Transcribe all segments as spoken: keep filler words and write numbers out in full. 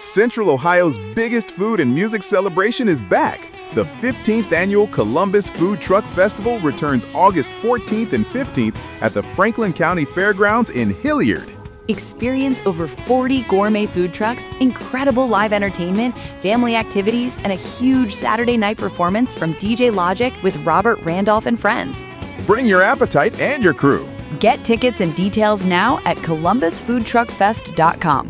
Central Ohio's biggest food and music celebration is back. The fifteenth Annual Columbus Food Truck Festival returns August fourteenth and fifteenth at the Franklin County Fairgrounds in Hilliard. Experience over forty gourmet food trucks, incredible live entertainment, family activities, and a huge Saturday night performance from D J Logic with Robert Randolph and friends. Bring your appetite and your crew. Get tickets and details now at columbus food truck fest dot com.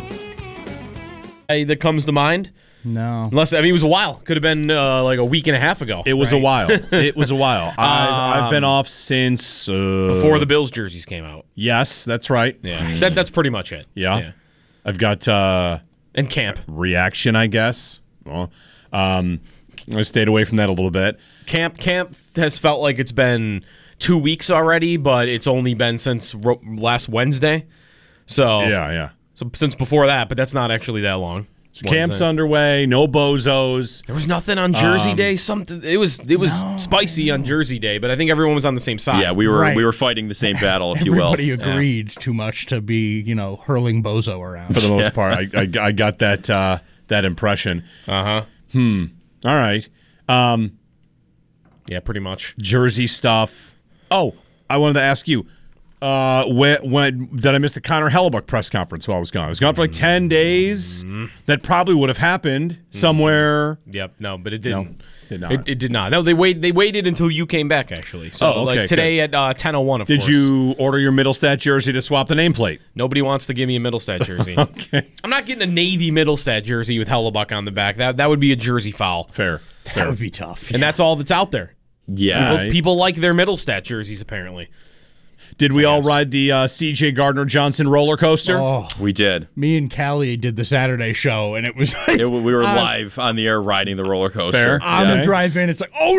That comes to mind? No. Unless, I mean, it was a while. Could have been uh, like a week and a half ago. It was right? a while. It was a while. I've, Um, I've been off since... Uh, Before the Bills jerseys came out. Yes, that's right. Yeah. that, that's pretty much it. Yeah. yeah. I've got... Uh, and camp. Reaction, I guess. Well, um, I stayed away from that a little bit. Camp Camp has felt like it's been two weeks already, but it's only been since ro- last Wednesday. So Yeah, yeah. So since before that, but that's not actually that long. So camp's underway. No bozos. There was nothing on Jersey Um, Day. Something it was it was No. spicy on Jersey Day, but I think everyone was on the same side. Yeah, we were Right. we were fighting the same battle, if you will. Everybody agreed too much to be, you know, hurling bozo around. For the most part, I, I, I got that uh, that impression. Uh huh. Hmm. All right. Um, Yeah, pretty much. Jersey stuff. Oh, I wanted to ask you. Uh, when, when did I miss the Connor Hellebuck press conference while I was gone? I was gone for like ten days. Mm-hmm. That probably would have happened somewhere. Yep. No, but it didn't. No, did not. It, it did not. No, they wait. They waited until you came back. Actually, so Oh, okay, like today at uh, ten oh one. Of Did course. you order your Middlestat jersey to swap the nameplate? Nobody wants to give me a Middlestat jersey. Okay. I'm not getting a Navy Middlestat jersey with Hellebuck on the back. That that would be a jersey foul. Fair. That would be tough. And that's all that's out there. Yeah. People, Right. people like their Middlestat jerseys, apparently. Did we all guess. ride the uh, C J Gardner Johnson roller coaster? Oh, We did. me and Callie did the Saturday show, and it was like, It, we were on- live on the air riding the roller coaster. Fair. on Okay. the drive-in. It's like, oh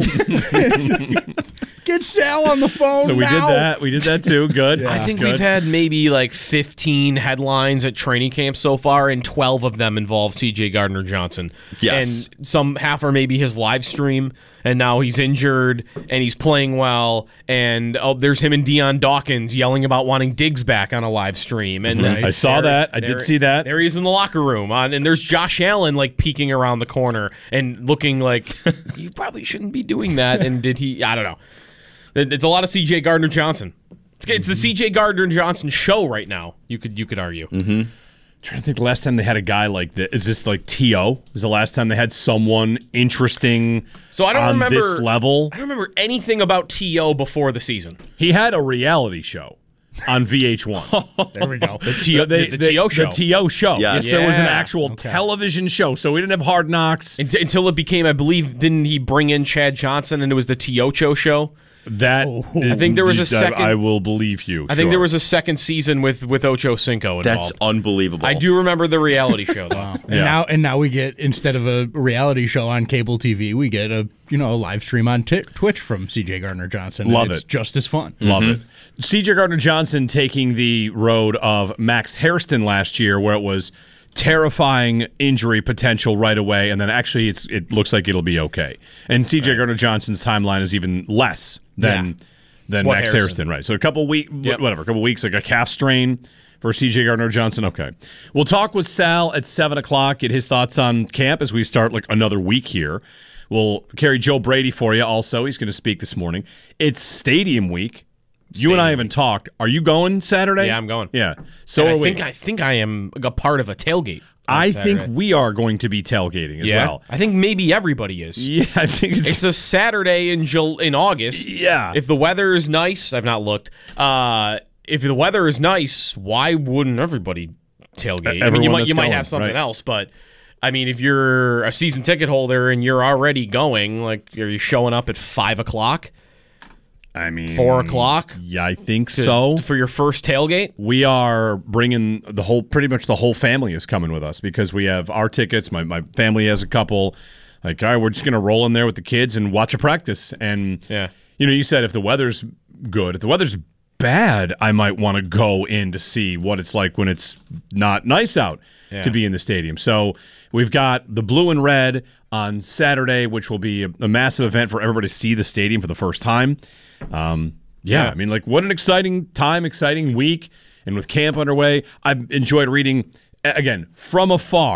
no! Get Sal on the phone So we now. did that. We did that too. Good. I think Good. we've had maybe like fifteen headlines at training camp so far, and twelve of them involve C J Gardner Johnson. Yes. And some half are maybe his live stream, and now he's injured, and he's playing well, and oh, there's him and Deion Dawkins yelling about wanting Diggs back on a live stream. And then I saw there- that. I did there- see that. There he is in the locker room, on, and there's Josh Allen like peeking around the corner and looking like, you probably shouldn't be doing that. And did he? I don't know. It- It's a lot of C J Gardner Johnson. It's, it's the C J Gardner Johnson show right now. You could you could argue. Mm-hmm. Trying to think the last time they had a guy like this. Is this like T O? Is the last time they had someone interesting So I don't on remember this level? I don't remember anything about T O before the season. He had a reality show on V H one. There we go. The T O the, the, the T O show. The T O show. Yes. Yes, there was an Yeah. actual television show. So we didn't have Hard Knocks. Unt- Until it became, I believe, didn't he bring in Chad Johnson and it was the T O show? That I think there was a I- second- I, will believe you. I think sure. there was a second season with with Ocho Cinco involved. That's unbelievable. I do remember the reality show though. And Yeah. now, and now we get, instead of a reality show on cable T V, we get a you know a live stream on t- Twitch from C J Gardner Johnson. and Love it's it. just as fun. Love it. C J Gardner Johnson taking the road of Max Hairston last year, where it was terrifying injury potential right away, and then actually it's it looks like it'll be okay. And C J Gardner Johnson's timeline is even less than Yeah. than What, Max Hairston? Hairston, right? So a couple week, Yep. whatever, a couple weeks, like a calf strain for C J Gardner Johnson. Okay, we'll talk with Sal at seven o'clock. Get his thoughts on camp as we start like another week here. We'll carry Joe Brady for you. Also, he's going to speak this morning. It's Stadium Week. You and I haven't talked. Are you going Saturday? Yeah, I'm going. Yeah. So And are I we. think I think I am a part of a tailgate. on I Saturday. think we are going to be tailgating as yeah. well. I think maybe everybody is. Yeah, I think it's, It's a Saturday in Jul- in August. yeah. If the weather is nice, I've not looked. Uh, if the weather is nice, why wouldn't everybody tailgate? I mean, Everyone you might that's you might going, have something right. else, but I mean, if you're a season ticket holder and you're already going, like, are you showing up at five o'clock, I mean, four o'clock Yeah, I think to- so. for your first tailgate? We are bringing the whole, pretty much the whole family is coming with us because we have our tickets. My my family has a couple. Like, all right, we're just gonna roll in there with the kids and watch a practice. And Yeah. you know, you said if the weather's good, if the weather's bad, I might want to go in to see what it's like when it's not nice out Yeah. to be in the stadium. So we've got the blue and red on Saturday, which will be a, a massive event for everybody to see the stadium for the first time. Um, yeah, Yeah. I mean, like, what an exciting time, exciting week. And with camp underway, I've enjoyed reading, a- again, from afar.